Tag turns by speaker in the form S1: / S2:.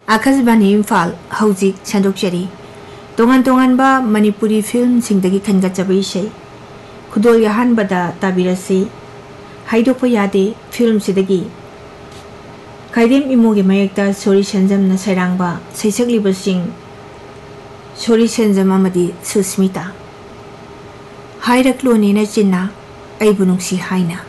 S1: Akashvani Imphal हौजिक संदोक्चरी तोंगान तोंगानबा Manipuri film सिंगदगी खनगचबा इसे खुदोल याहानबदा ताबिरसी हाइदोकपा यादे film सिदगी खाइदेम इमोगे मयेक्ता sorry सेंजमना सैरांगबा सैसकलिबसिंग sorry सेंजम अमदी Sushmita हाइरक्लोनी नचिन्ना अइबु नुंसी हाइना